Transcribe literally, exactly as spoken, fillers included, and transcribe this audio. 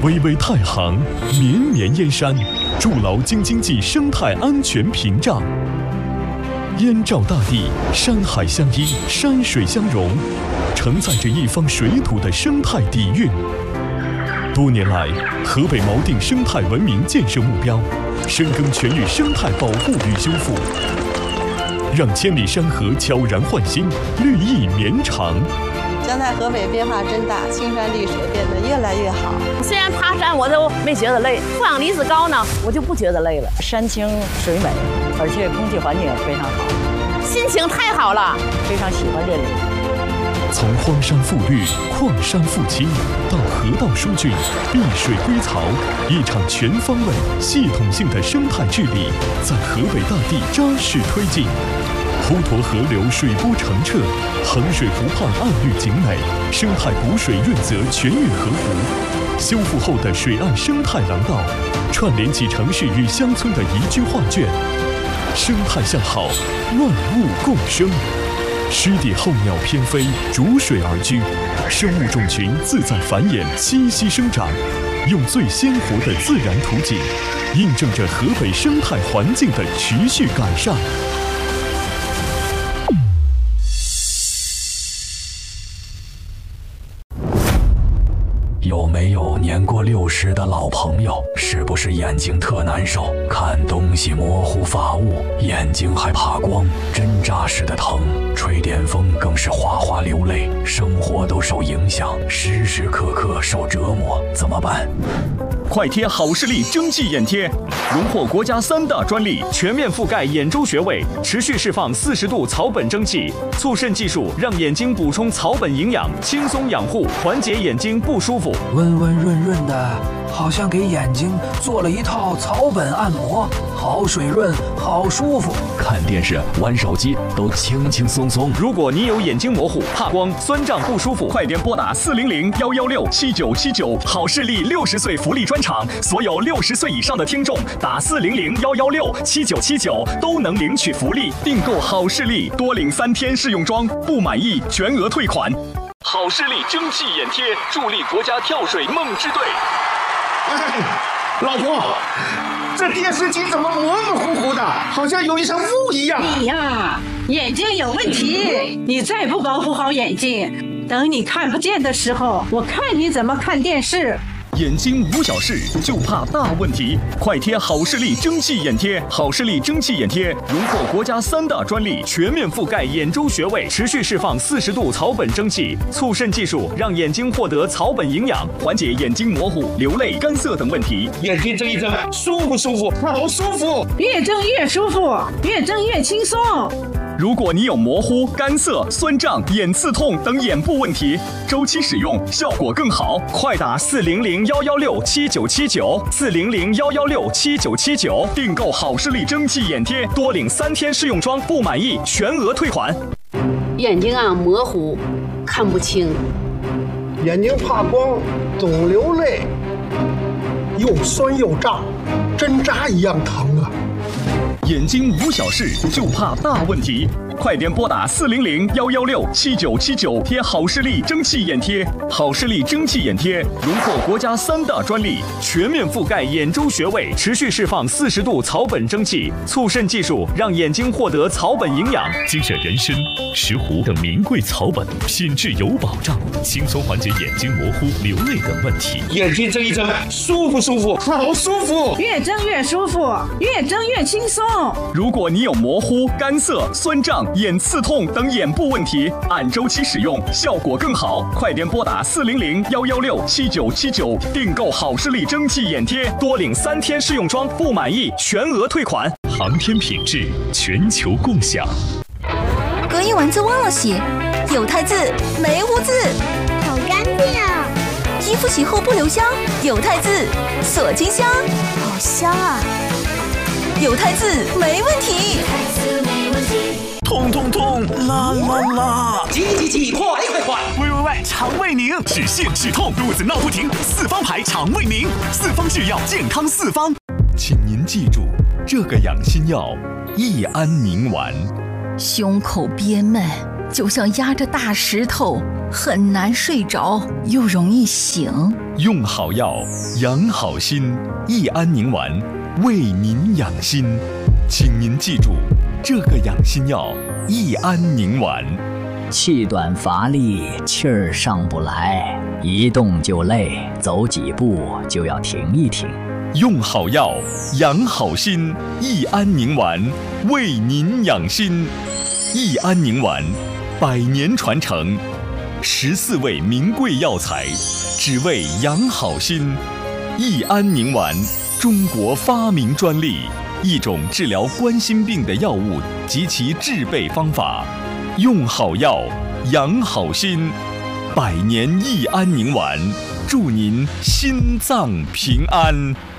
巍巍太行，绵绵燕山，筑牢京津冀生态安全屏障。燕赵大地，山海相依，山水相融，承载着一方水土的生态底蕴。多年来，河北锚定生态文明建设目标，深耕全域生态保护与修复，让千里山河悄然焕新，绿意绵长。 将在河北变化真大，青山绿水变得越来越好。 虽然爬山我都没觉得累，负氧离子高呢，我就不觉得累了。 山清水美，而且空气环境也非常好， 心情太好了， 非常喜欢这里。 从荒山富绿、矿山富清，到河道疏浚、碧水归槽，一场全方位、系统性的生态治理在河北大地扎实推进。滹沱河流水波澄澈，衡水湖畔岸绿景美，生态补水润泽全域河湖。修复后的水岸生态廊道，串联起城市与乡村的宜居画卷。生态向好，万物共生。湿地候鸟翩飞，逐水而居，生物种群自在繁衍，栖息生长，用最鲜活的自然图景，印证着河北生态环境的持续改善。 有没有年过六十的老朋友？是不是眼睛特难受，看东西模糊发雾，眼睛还怕光，针扎似的疼，吹电风更是哗哗流泪，生活都受影响，时时刻刻受折磨，怎么办？ 快贴好视力蒸汽眼贴，荣获国家三大专利，全面覆盖眼周穴位，持续释放四十度草本蒸汽，促渗技术让眼睛补充草本营养，轻松养护，缓解眼睛不舒服。 温温润润的，好像给眼睛做了一套草本按摩，好水润，好舒服。 看电视、玩手机都轻轻松松。 如果你有眼睛模糊、怕光、酸胀不舒服，快点拨打四零零幺幺六七九七九，好视力六十岁福利专场，所有六十岁以上的听众打四零零幺幺六七九七九都能领取福利。订购好视力多领三天试用装，不满意全额退款。好视力蒸汽眼贴，助力国家跳水梦之队。 哎，老婆，这电视机怎么模模糊糊的，好像有一层雾一样？ 你呀，眼睛有问题，你再不保护好眼睛，等你看不见的时候，我看你怎么看电视。 眼睛无小事，就怕大问题。快贴好视力蒸汽眼贴，好视力蒸汽眼贴荣获国家三大专利，全面覆盖眼周穴位，持续释放四十度草本蒸汽，促渗技术让眼睛获得草本营养，缓解眼睛模糊、流泪、干涩等问题。 眼睛睁一睁，舒不舒服？好舒服， 越睁越舒服，越睁越轻松。 如果你有模糊、干涩、酸胀、眼刺痛等眼部问题，周期使用效果更好，快打四零零幺幺六七九七九，四零零幺幺六七九七九，订购好视力蒸汽眼贴，多领三天试用装，不满意全额退款。 眼睛啊模糊，看不清， 眼睛怕光，总流泪，又酸又胀，针扎一样疼啊。 眼睛无小事，就怕大问题。快点拨打四零零幺幺六七九七九，贴好视力蒸汽眼贴。好视力蒸汽眼贴荣获国家三大专利，全面覆盖眼周穴位，持续释放四十度草本蒸汽，促渗技术让眼睛获得草本营养。 精选人参、石斛等名贵草本，品质有保障，轻松缓解眼睛模糊、流泪等问题。 眼睛睁一睁，舒不舒服？好舒服， 越睁越舒服，越睁越轻松。 如果你有模糊、干涩、酸胀、眼刺痛等眼部问题，按周期使用效果更好，快点拨打四零零幺幺六七九七九，订购好视力蒸汽眼贴，多领三天试用装，不满意全额退款。 航天品质，全球共享。 隔一晚字忘了写，有汰字没污渍， 好干净啊！ 衣服洗后不留香，有汰字锁金香，好香啊！有汰字没问题， 痛痛痛，啦啦啦！ 急急急，快快快！ 喂喂喂，肠胃宁止泻止痛，肚子闹不停，四方牌肠胃宁，四方制药，健康四方。 请您记住，这个养心药益安宁丸， 胸口憋闷，就像压着大石头，很难睡着，又容易醒。 用好药，养好心，益安宁丸为您养心。请您记住，这个养心药益安宁丸。 气短乏力，气儿上不来，一动就累，走几步就要停一停。 用好药，养好心，益安宁丸为您养心。益安宁丸，百年传承，十四味名贵药材，只为养好心。益安宁丸，中国发明专利，一种治疗冠心病的药物及其制备方法。用好药，养好心，百年益安宁丸，祝您心脏平安。